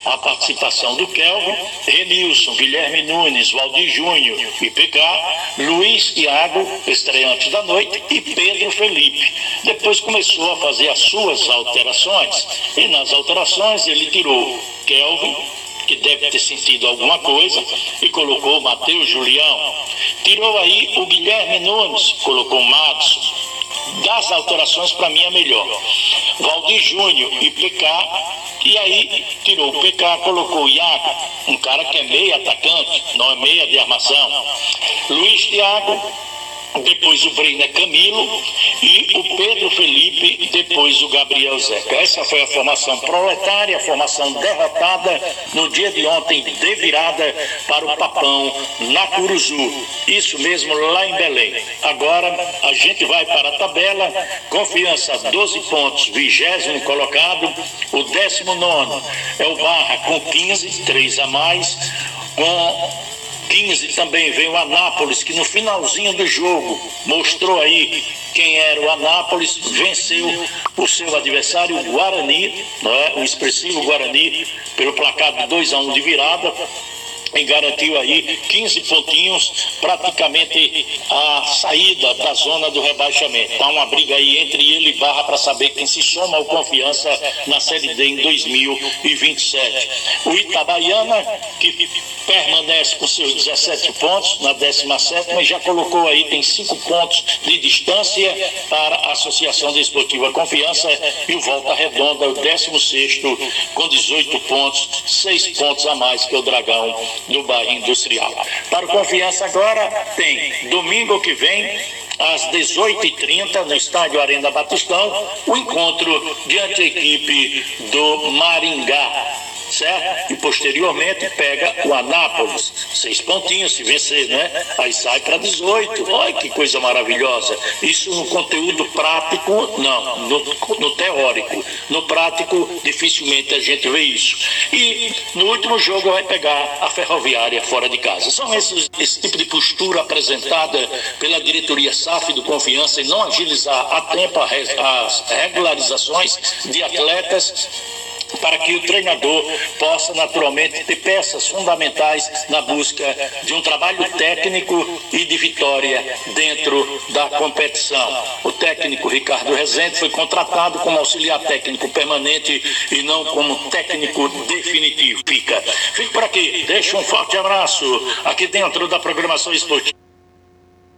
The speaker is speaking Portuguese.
a participação do Kelvin, Renilson, Guilherme Nunes, Valdir Júnior e PK, Luiz Thiago, estreante da noite, e Pedro Felipe. Depois começou a fazer as suas alterações, e nas alterações ele tirou Kelvin, que deve ter sentido alguma coisa, e colocou o Matheus Julião. Tirou aí o Guilherme Nunes, colocou o Madison. Das alterações, para mim, é melhor Valdir Júnior e PK, e aí tirou o PK, colocou o Iago, um cara que é meia atacante, não é meia de armação. Luiz Thiago, depois o Breiner Camilo e o Pedro Felipe, depois o Gabriel Zeca. Essa foi a formação proletária, a formação derrotada no dia de ontem, de virada para o Papão, na Curuzu. Isso mesmo, lá em Belém. Agora a gente vai para a tabela. Confiança, 12 pontos, 20º colocado. O 19º é o Barra com 15, 3 a mais. Com 15 também vem o Anápolis, que no finalzinho do jogo mostrou aí quem era o Anápolis, venceu o seu adversário, o Guarani, não é? O expressivo Guarani, pelo placar de 2-1 de virada, e garantiu aí 15 pontinhos, praticamente a saída da zona do rebaixamento. Está uma briga aí entre ele e Barra para saber quem se soma ao Confiança na Série D em 2027. O Itabaiana, que permanece com seus 17 pontos na 17ª, e já colocou aí, tem 5 pontos de distância para a Associação Desportiva Confiança, e o Volta Redonda, o 16º, com 18 pontos, 6 pontos a mais que o Dragão do bairro Industrial. Para o Confiança agora tem domingo que vem, às 18h30, no estádio Arena Batistão, o encontro diante da equipe do Maringá, certo? E posteriormente pega o Anápolis, 6 pontinhos, se vencer, né? Aí sai para 18. Olha que coisa maravilhosa. Isso no conteúdo prático, não, no teórico. No prático, dificilmente a gente vê isso. E no último jogo vai pegar a Ferroviária fora de casa. São esse tipo de postura apresentada pela diretoria SAF do Confiança, em não agilizar a tempo as regularizações de atletas, para que o treinador possa naturalmente ter peças fundamentais na busca de um trabalho técnico e de vitória dentro da competição. O técnico Ricardo Rezende foi contratado como auxiliar técnico permanente e não como técnico definitivo. Fico por aqui, deixo um forte abraço aqui dentro da programação esportiva.